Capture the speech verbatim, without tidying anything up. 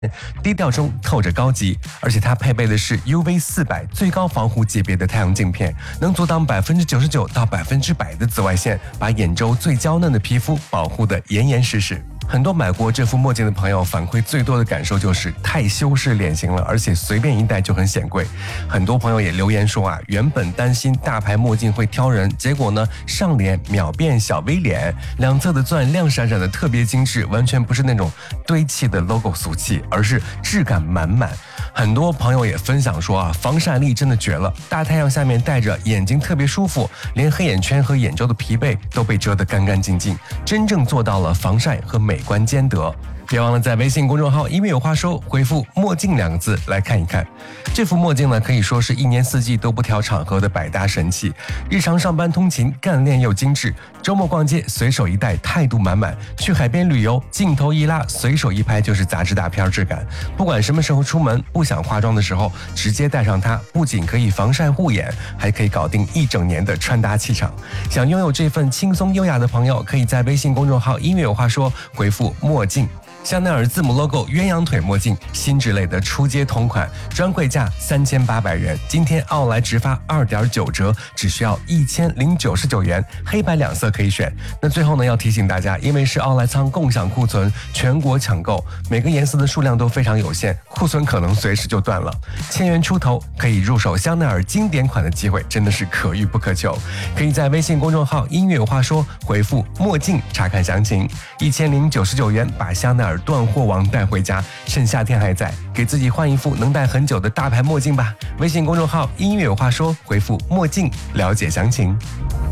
低调中透着高级，而且它配备的是 U V 四百最高防护级别的太阳镜片，能阻挡百分之九十九到百分之百的紫外线，把眼周最娇嫩的皮肤保护得严严实实。很多买过这副墨镜的朋友反馈最多的感受就是太修饰脸型了，而且随便一戴就很显贵。很多朋友也留言说啊，原本担心大牌墨镜会挑人，结果呢上脸秒变小 V 脸，两侧的钻亮闪闪的特别精致，完全不是那种堆砌的 logo 俗气，而是质感满满。很多朋友也分享说啊，防晒力真的绝了，大太阳下面戴着眼睛特别舒服，连黑眼圈和眼周的疲惫都被遮得干干净净，真正做到了防晒和美观兼得。别忘了在微信公众号音乐有话说回复墨镜两个字来看一看。这副墨镜呢，可以说是一年四季都不挑场合的百搭神器，日常上班通勤干练又精致，周末逛街随手一戴态度满满，去海边旅游镜头一拉随手一拍就是杂志大片质感。不管什么时候出门不想化妆的时候，直接戴上它，不仅可以防晒护眼，还可以搞定一整年的穿搭气场。想拥有这份轻松优雅的朋友，可以在微信公众号音乐有话说回复墨镜。香奈儿字母 logo 鸳鸯腿墨镜，新之类的出街同款，专柜价三千八百元，今天奥莱直发 二点九折，只需要一千零九十九元，黑白两色可以选。那最后呢，要提醒大家，因为是奥莱仓共享库存，全国抢购，每个颜色的数量都非常有限，库存可能随时就断了。千元出头可以入手香奈儿经典款的机会真的是可遇不可求。可以在微信公众号音乐有话说回复墨镜查看详情，一千零九十九元把香奈儿断货王带回家，趁夏天还在，给自己换一副能戴很久的大牌墨镜吧。微信公众号音乐有话说回复墨镜了解详情。